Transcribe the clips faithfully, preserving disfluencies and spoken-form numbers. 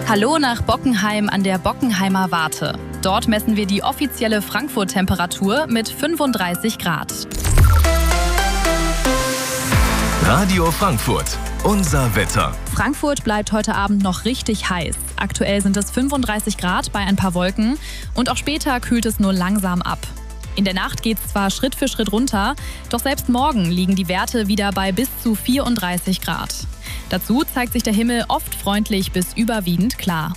Hallo nach Bockenheim an der Bockenheimer Warte. Dort messen wir die offizielle Frankfurt-Temperatur mit fünfunddreißig Grad. Radio Frankfurt, unser Wetter. Frankfurt bleibt heute Abend noch richtig heiß. Aktuell sind es fünfunddreißig Grad bei ein paar Wolken und auch später kühlt es nur langsam ab. In der Nacht geht es zwar Schritt für Schritt runter, doch selbst morgen liegen die Werte wieder bei bis zu vierunddreißig Grad. Dazu zeigt sich der Himmel oft freundlich bis überwiegend klar.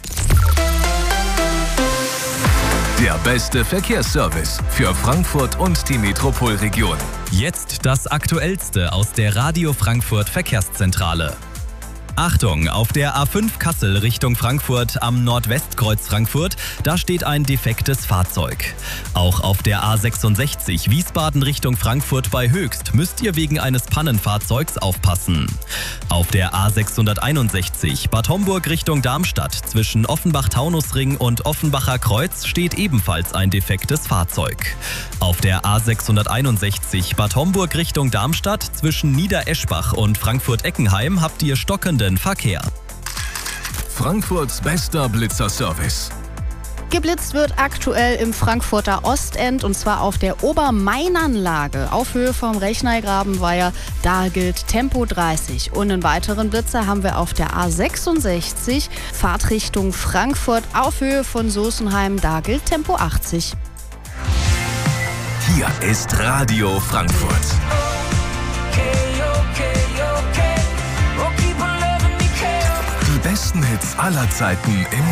Der beste Verkehrsservice für Frankfurt und die Metropolregion. Jetzt das Aktuellste aus der Radio Frankfurt Verkehrszentrale. Achtung, auf der A fünf Kassel Richtung Frankfurt am Nordwestkreuz Frankfurt, da steht ein defektes Fahrzeug. Auch auf der A sechsundsechzig Wiesbaden Richtung Frankfurt bei Höchst müsst ihr wegen eines Pannenfahrzeugs aufpassen. Auf der A sechshunderteinundsechzig Bad Homburg Richtung Darmstadt zwischen Offenbach-Taunusring und Offenbacher Kreuz steht ebenfalls ein defektes Fahrzeug. Auf der A sechshunderteinundsechzig Bad Homburg Richtung Darmstadt zwischen Niedereschbach und Frankfurt-Eckenheim habt ihr stockenden Verkehr. Frankfurts bester Blitzerservice. Geblitzt wird aktuell im Frankfurter Ostend und zwar auf der Obermainanlage auf Höhe vom Rechneigrabenweiher. Da gilt Tempo dreißig. Und einen weiteren Blitzer haben wir auf der A sechsundsechzig Fahrtrichtung Frankfurt auf Höhe von Soßenheim. Da gilt Tempo achtzig. Hier ist Radio Frankfurt. Die besten Hits aller Zeiten im